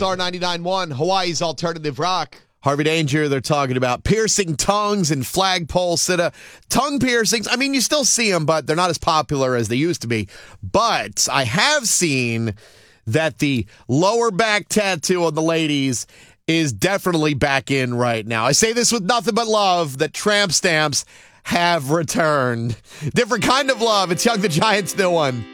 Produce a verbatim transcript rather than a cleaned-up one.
Star ninety-nine point one, Hawaii's Alternative Rock. Harvey Danger, they're talking about piercing tongues and flagpole sitta. Tongue piercings, I mean, you still see them, but they're not as popular as they used to be. But I have seen that the lower back tattoo on the ladies is definitely back in right now. I say this with nothing but love that tramp stamps have returned. Different kind of love. It's Young the Giant's new one.